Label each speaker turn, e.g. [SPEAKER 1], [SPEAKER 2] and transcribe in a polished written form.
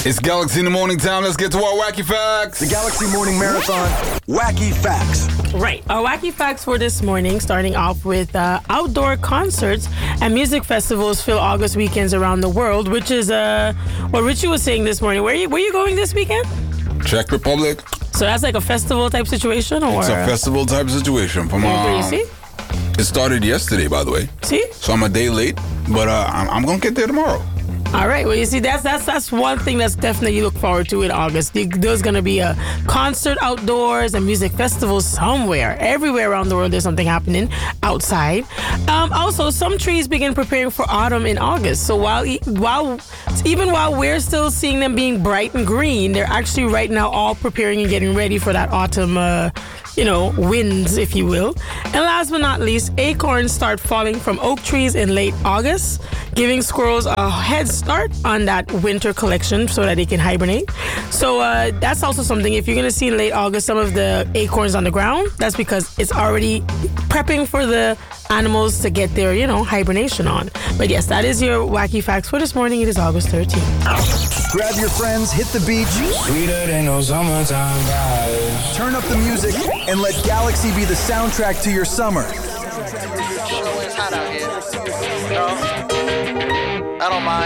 [SPEAKER 1] It's Galaxy in the Morning time. Let's get to our Wacky Facts.
[SPEAKER 2] The Galaxy Morning Marathon Wacky Facts.
[SPEAKER 3] Right. Our Wacky Facts for this morning, starting off with outdoor concerts and music festivals fill August weekends around the world, which is what Richie was saying this morning. Where you going this weekend?
[SPEAKER 1] Czech Republic.
[SPEAKER 3] So that's like a festival type situation? Or?
[SPEAKER 1] It's a festival type situation. From
[SPEAKER 3] you see?
[SPEAKER 1] It started yesterday, by the way.
[SPEAKER 3] See?
[SPEAKER 1] So I'm a day late, but I'm going to get there tomorrow.
[SPEAKER 3] All right. Well, you see, that's one thing that's definitely you look forward to in August. There's going to be a concert outdoors, a music festival somewhere. Everywhere around the world, there's something happening outside. Also, some trees begin preparing for autumn in August. So even while we're still seeing them being bright and green, they're actually right now all preparing and getting ready for that autumn winds, if you will. And last but not least, acorns start falling from oak trees in late August, giving squirrels a head start on that winter collection so that they can hibernate. So that's also something. If you're going to see in late August some of the acorns on the ground, that's because it's already prepping for the animals to get their, hibernation on. But yes, that is your Wacky Facts for this morning. It is August 13th.
[SPEAKER 2] Grab your friends, hit the beach.
[SPEAKER 4] Sweeter than no summertime vibes.
[SPEAKER 2] Turn up the music and let Galaxy be the soundtrack to your summer.
[SPEAKER 5] It's hot out here. I don't mind.